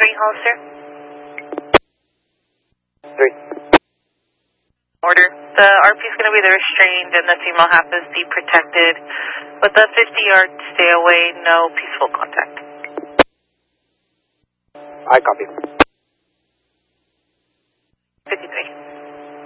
3 Hollister. 3. Order. The RP is going to be the restrained and the female half is be protected. With the 50-yard stay away, no peaceful contact. I copy.